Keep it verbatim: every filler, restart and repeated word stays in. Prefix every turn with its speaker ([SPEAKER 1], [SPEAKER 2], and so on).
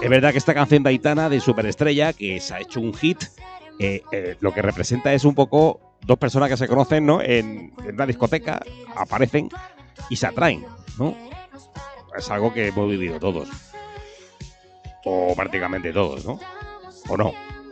[SPEAKER 1] es verdad que esta canción de Aitana, de Superestrella, que se ha hecho un hit, eh, eh, lo que representa es un poco dos personas que se conocen, ¿no? En, en una discoteca, aparecen y se atraen, ¿no? Es algo que hemos vivido todos. O prácticamente todos, ¿no? ¿O no?